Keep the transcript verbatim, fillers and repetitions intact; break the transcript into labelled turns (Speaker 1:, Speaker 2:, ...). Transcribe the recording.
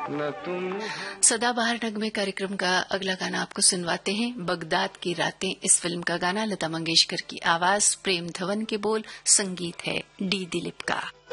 Speaker 1: न तुम।
Speaker 2: सदाबहार नगमे कार्यक्रम का अगला गाना आपको सुनवाते हैं, बगदाद की रातें। इस फिल्म का गाना लता मंगेशकर की आवाज, प्रेम धवन के बोल, संगीत है डी दिलीप का।